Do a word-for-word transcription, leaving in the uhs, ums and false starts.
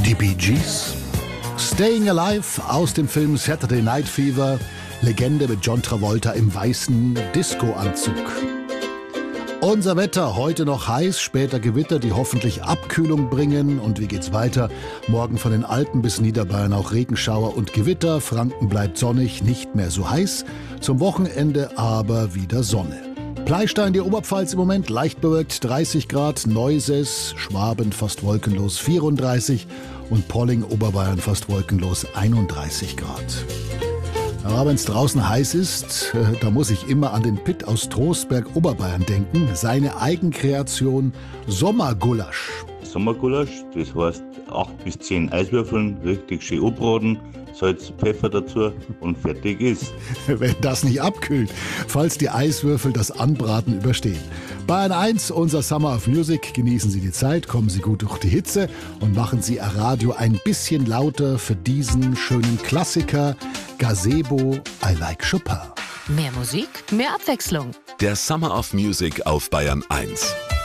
Die Bee Gees, Staying Alive aus dem Film Saturday Night Fever, Legende mit John Travolta im weißen Disco-Anzug. Unser Wetter, heute noch heiß, später Gewitter, die hoffentlich Abkühlung bringen. Und wie geht's weiter? Morgen von den Alpen bis Niederbayern auch Regenschauer und Gewitter. Franken bleibt sonnig, nicht mehr so heiß. Zum Wochenende aber wieder Sonne. Pleistein, die Oberpfalz im Moment leicht bewölkt, dreißig Grad. Neuses, Schwaben fast wolkenlos, vierunddreißig. Und Polling, Oberbayern fast wolkenlos, einunddreißig Grad. Aber wenn es draußen heiß ist, äh, da muss ich immer an den Pitt aus Trostberg, Oberbayern denken. Seine Eigenkreation Sommergulasch. Sommergulasch, das heißt acht bis zehn Eiswürfeln, richtig schön anbraten, Salz, Pfeffer dazu und fertig ist. Wenn das nicht abkühlt, falls die Eiswürfel das Anbraten überstehen. Bayern eins, unser Summer of Music. Genießen Sie die Zeit, kommen Sie gut durch die Hitze und machen Sie Ihr Radio ein bisschen lauter für diesen schönen Klassiker Gazebo, I Like Chopin. Mehr Musik, mehr Abwechslung. Der Summer of Music auf Bayern eins.